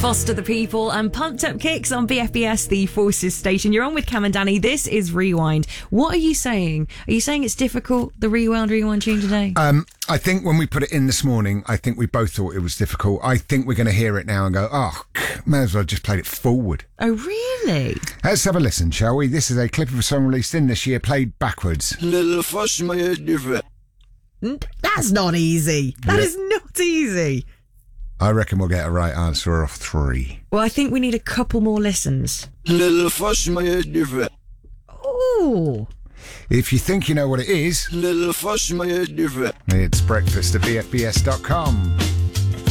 Foster the People and Pumped Up Kicks on BFBS, the Forces station. You're on with Cam and Danny. This is Rewind. What are you saying? Are you saying it's difficult, the Rewind tune today? I think when we put it in this morning, I think we both thought it was difficult. I think we're going to hear it now and go, may as well have just played it forward. Oh, really? Let's have a listen, shall we? This is a clip of a song released in this year, played backwards. Little fuss my head different. That's not easy. That is not easy. I reckon we'll get a right answer off 3. Well, I think we need a couple more listens. Little fuss my head different. Ooh. If you think you know what it is, Little fuss my head different. it's breakfast at bfbs.com.